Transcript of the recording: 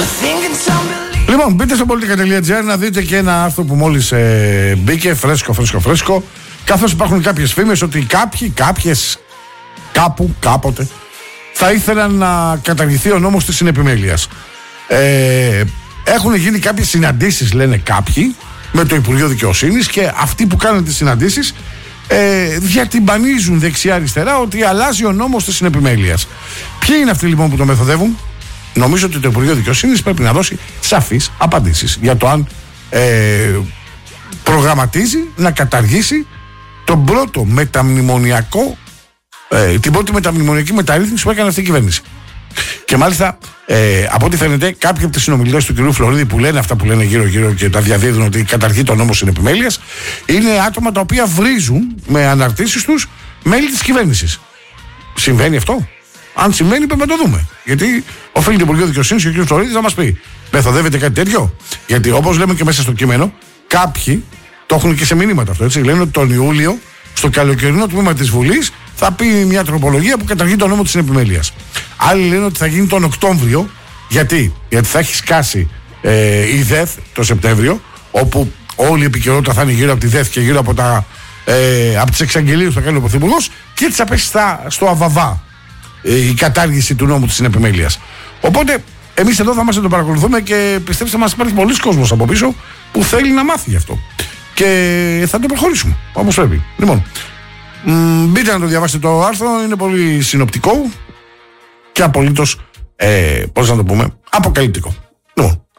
Λοιπόν, μπείτε στο politica.gr να δείτε και ένα άρθρο που μόλις μπήκε, φρέσκο. Καθώς υπάρχουν κάποιες φήμες ότι κάποιες, κάπου, κάποτε θα ήθελαν να καταργηθεί ο νόμος της συνεπιμέλειας. Έχουν γίνει κάποιες συναντήσεις, λένε κάποιοι, με το Υπουργείο Δικαιοσύνης, και αυτοί που κάνουν τις συναντήσεις διατυμπανίζουν δεξιά-αριστερά ότι αλλάζει ο νόμος της συνεπιμέλειας. Ποιοι είναι αυτοί λοιπόν που το μεθοδεύουν? Νομίζω ότι το Υπουργείο Δικαιοσύνης πρέπει να δώσει σαφείς απαντήσεις για το αν προγραμματίζει να καταργήσει τον πρώτο μεταμνημονιακό, την πρώτη μεταμνημονιακή μεταρρύθμιση που έκανε αυτή η κυβέρνηση. Και μάλιστα, από ό,τι φαίνεται, κάποιοι από τις συνομιλίες του κ. Φλωρίδη που λένε αυτά που λένε γύρω-γύρω και τα διαδίδουν ότι καταργεί τον νόμο συνεπιμέλειας, είναι άτομα τα οποία βρίζουν με αναρτήσεις τους μέλη της κυβέρνησης. Συμβαίνει αυτό? Αν συμβαίνει, πρέπει να το δούμε. Γιατί οφείλει το Υπουργείο Δικαιοσύνης και ο κ. Φλωρίδης να μας πει: μεθοδεύεται κάτι τέτοιο? Γιατί όπως λέμε και μέσα στο κείμενο, κάποιοι το έχουν και σε μηνύματα αυτό. Έτσι. Λένε ότι τον Ιούλιο, στο καλοκαιρινό τμήμα της Βουλής, θα πει μια τροπολογία που καταργεί τον νόμο της συνεπιμέλειας. Άλλοι λένε ότι θα γίνει τον Οκτώβριο. Γιατί θα έχει σκάσει η ΔΕΘ το Σεπτέμβριο, όπου όλη η επικαιρότητα θα είναι γύρω από τη ΔΕΘ και γύρω από τις εξαγγελίες που θα κάνει ο Πρωθυπουργός, και έτσι θα πέσει στο αβαβά η κατάργηση του νόμου της συνεπιμέλειας. Οπότε εμείς εδώ θα είμαστε να το παρακολουθούμε και πιστέψτε μας, υπάρχει πολλοί κόσμος από πίσω που θέλει να μάθει γι' αυτό. Και θα το προχωρήσουμε όπως πρέπει. Λοιπόν, μπείτε να το διαβάσετε το άρθρο, είναι πολύ συνοπτικό και απολύτως, πώς να το πούμε, αποκαλυπτικό. Λοιπόν,